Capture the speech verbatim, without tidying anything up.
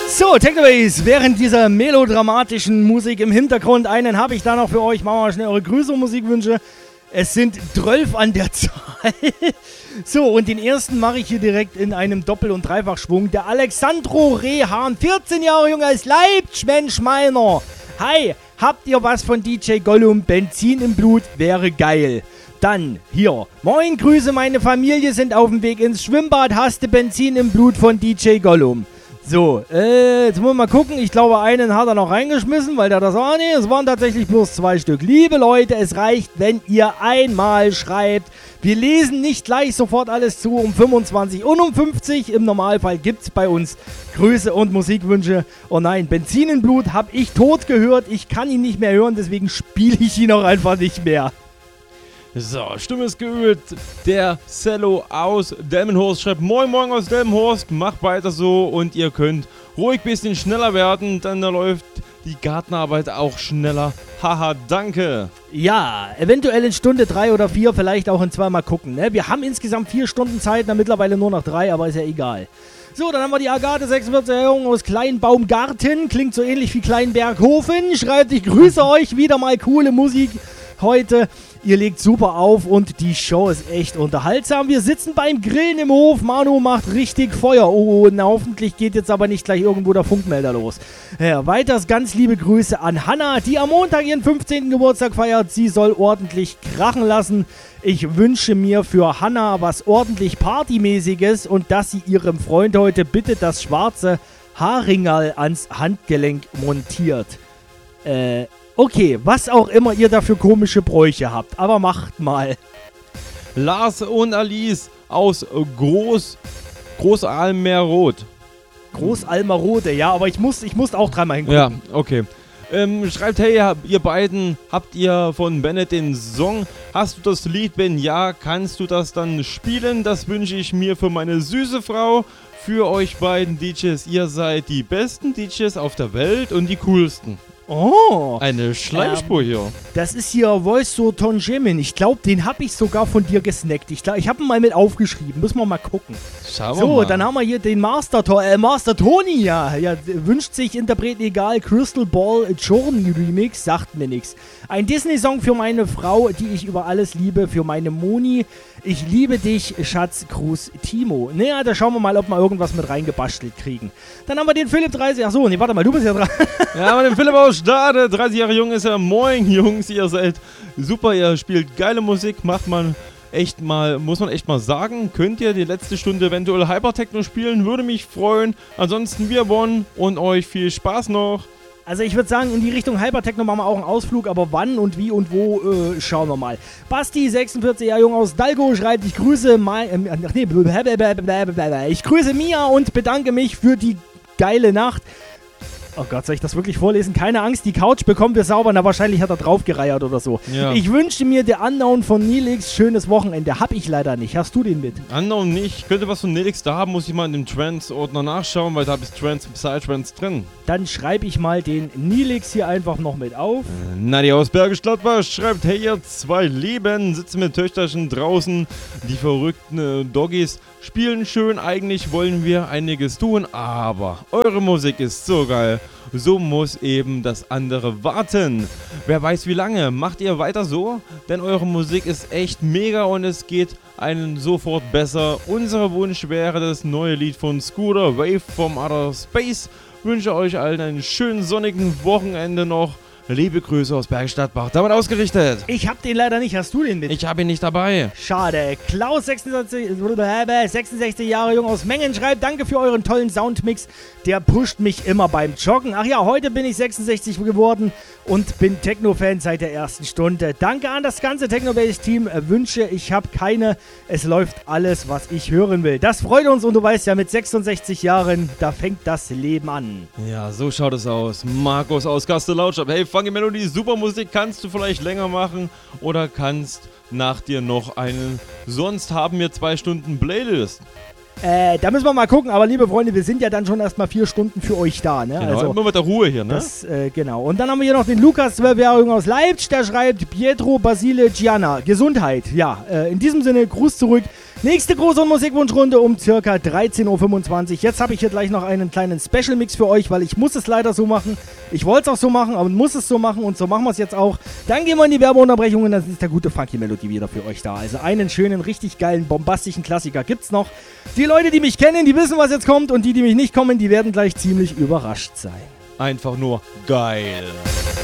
So, Technobase, während dieser melodramatischen Musik im Hintergrund, einen habe ich da noch für euch. Machen wir mal schnell eure Grüße und Musikwünsche. Es sind zwölf an der Zahl. So, und den ersten mache ich hier direkt in einem Doppel- und Dreifachschwung. Der Alexandro Rehan, vierzehn Jahre jung als Leipzig, Mensch meiner. Hi, habt ihr was von D J Gollum? Benzin im Blut wäre geil. Dann, hier, moin, Grüße, meine Familie sind auf dem Weg ins Schwimmbad. Hast du Benzin im Blut von D J Gollum? So, äh, jetzt wollen wir mal gucken. Ich glaube, einen hat er noch reingeschmissen, weil der das war. Nee, es waren tatsächlich bloß zwei Stück. Liebe Leute, es reicht, wenn ihr einmal schreibt. Wir lesen nicht gleich sofort alles zu um fünfundzwanzig und um fünfzig. Im Normalfall gibt es bei uns Grüße und Musikwünsche. Oh nein, Benzin im Blut habe ich tot gehört. Ich kann ihn nicht mehr hören, deswegen spiele ich ihn auch einfach nicht mehr. So, Stimme ist geölt. Der Cello aus Delmenhorst schreibt: Moin Moin aus Delmenhorst, macht weiter so und ihr könnt ruhig ein bisschen schneller werden, dann da läuft die Gartenarbeit auch schneller. Haha, danke. Ja, eventuell in Stunde drei oder vier, vielleicht auch in zwei, mal gucken. Ne? Wir haben insgesamt vier Stunden Zeit, na, mittlerweile nur noch drei, aber ist ja egal. So, dann haben wir die Agathe sechsundvierzig Jahre aus Kleinbaumgarten, klingt so ähnlich wie Kleinberghofen, schreibt: Ich grüße euch, wieder mal coole Musik heute. Ihr legt super auf und die Show ist echt unterhaltsam. Wir sitzen beim Grillen im Hof. Manu macht richtig Feuer. Oh, na, hoffentlich geht jetzt aber nicht gleich irgendwo der Funkmelder los. Ja, weiters ganz liebe Grüße an Hanna, die am Montag ihren fünfzehnten Geburtstag feiert. Sie soll ordentlich krachen lassen. Ich wünsche mir für Hanna was ordentlich Partymäßiges und dass sie ihrem Freund heute bitte das schwarze Haarringerl ans Handgelenk montiert. Äh... Okay, was auch immer ihr da für komische Bräuche habt, aber macht mal. Lars und Alice aus Groß, Großalmerroth. Großalmerode, ja, aber ich muss, ich muss auch dreimal hingucken. Ja, okay. Ähm, schreibt: Hey, ihr beiden, habt ihr von Bennett den Song? Hast du das Lied? Wenn ja, kannst du das dann spielen? Das wünsche ich mir für meine süße Frau, für euch beiden D Js. Ihr seid die besten D Js auf der Welt und die coolsten. Oh. Eine Schleimspur ähm, hier. Das ist hier Voice so Tonjemin. Ich glaube, den habe ich sogar von dir gesnackt. Ich, ich habe ihn mal mit aufgeschrieben. Müssen wir mal gucken. Schauen wir so, mal. Dann haben wir hier den Master, äh, Master Tony. Ja. ja, wünscht sich Interpreten egal. Crystal Ball Journey Remix. Sagt mir nichts. Ein Disney-Song für meine Frau, die ich über alles liebe. Für meine Moni. Ich liebe dich, Schatz, Gruß, Timo. Naja, da schauen wir mal, ob wir irgendwas mit reingebastelt kriegen. Dann haben wir den Philipp dreißig. Achso, nee, warte mal, du bist ja dran. Ja, aber den Philipp aus Stade, dreißig Jahre jung ist er. Moin, Jungs, ihr seid super, ihr spielt geile Musik, macht man echt mal, muss man echt mal sagen. Könnt ihr die letzte Stunde eventuell Hypertechno spielen? Würde mich freuen. Ansonsten, wir wollen und euch viel Spaß noch. Also ich würde sagen, in die Richtung Hypertechno machen wir auch einen Ausflug, aber wann und wie und wo, äh, schauen wir mal. Basti, sechsundvierzig Jahre jung aus Dalgo, schreibt: Ich grüße Mai, äh, ach nee, ich grüße Mia und bedanke mich für die geile Nacht. Oh Gott, soll ich das wirklich vorlesen? Keine Angst, die Couch bekommen wir sauber. Na, wahrscheinlich hat er draufgereiert oder so. Ja. Ich wünsche mir der Unknown von Nilix. Schönes Wochenende. Hab ich leider nicht. Hast du den mit? Unknown nicht. Könnte was von Nilix da haben, muss ich mal in dem Trance-Ordner nachschauen, weil da habe ich Trance und Psytrance drin. Dann schreibe ich mal den Nilix hier einfach noch mit auf. Äh, Nadja aus Bergisch Gladbach schreibt: Hey, ihr zwei Lieben, sitzen mit Töchterchen draußen. Die verrückten äh, Doggies spielen schön. Eigentlich wollen wir einiges tun, aber eure Musik ist so geil. So muss eben das andere warten. Wer weiß wie lange. Macht ihr weiter so? Denn eure Musik ist echt mega und es geht einen sofort besser. Unser Wunsch wäre das neue Lied von Scooter, Wave from Outer Space. Wünsche euch allen einen schönen sonnigen Wochenende noch. Liebe Grüße aus Bergisch Gladbach. Damit ausgerichtet. Ich hab den leider nicht. Hast du den mit? Ich habe ihn nicht dabei. Schade. Klaus, sechsundsechzig, sechsundsechzig Jahre jung aus Mengen, schreibt: Danke für euren tollen Soundmix. Der pusht mich immer beim Joggen. Ach ja, heute bin ich sechsundsechzig geworden und bin Techno-Fan seit der ersten Stunde. Danke an das ganze Technobase-Team. Wünsche, ich habe keine. Es läuft alles, was ich hören will. Das freut uns und du weißt ja, mit sechsundsechzig Jahren, da fängt das Leben an. Ja, so schaut es aus. Markus aus Kastellautstadt. Hey, Funky Melodie, super Musik. Kannst du vielleicht länger machen oder kannst nach dir noch einen. Sonst haben wir zwei Stunden Playlist. Äh, da müssen wir mal gucken, aber liebe Freunde, wir sind ja dann schon erstmal vier Stunden für euch da, ne? Genau, also, immer mit der Ruhe hier, ne? Das, äh, genau. Und dann haben wir hier noch den Lukas, zwölf Jahre jung aus Leipzig, der schreibt: Pietro Basile Gianna, Gesundheit. Ja, äh, in diesem Sinne, Gruß zurück. Nächste Gruß- und Musikwunschrunde um circa dreizehn Uhr fünfundzwanzig. Jetzt habe ich hier gleich noch einen kleinen Special-Mix für euch, weil ich muss es leider so machen. Ich wollte es auch so machen, aber muss es so machen und so machen wir es jetzt auch. Dann gehen wir in die Werbeunterbrechung und dann ist der gute Funky Melody wieder für euch da. Also einen schönen, richtig geilen, bombastischen Klassiker gibt's noch. Die Leute, die mich kennen, die wissen, was jetzt kommt und die, die mich nicht kommen, die werden gleich ziemlich überrascht sein. Einfach nur geil.